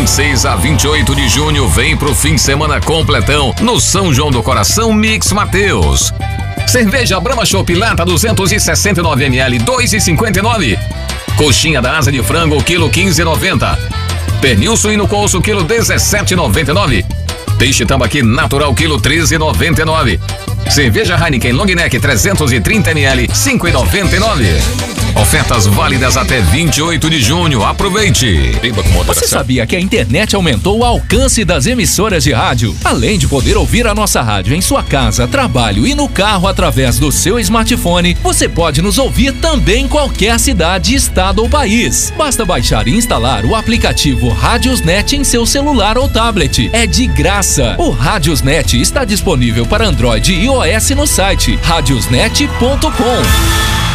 26 a 28 de junho, vem pro fim de semana completão no São João do Coração Mix Mateus. Cerveja Brahma Chopp Lata 269 ml, 2,59. Coxinha da asa de frango, quilo 15,90. Pernil suíno coço, quilo 17,99. Peixe tambaqui natural, quilo 13,99. Cerveja Heineken Long Neck 330 ml, 5,99. Ofertas válidas até 28 de junho. Aproveite. Você sabia que a internet aumentou o alcance das emissoras de rádio? Além de poder ouvir a nossa rádio em sua casa, trabalho e no carro através do seu smartphone, você pode nos ouvir também em qualquer cidade, estado ou país. Basta baixar e instalar o aplicativo Radiosnet em seu celular ou tablet. É de graça. O Radiosnet está disponível para Android e iOS no site radiosnet.com.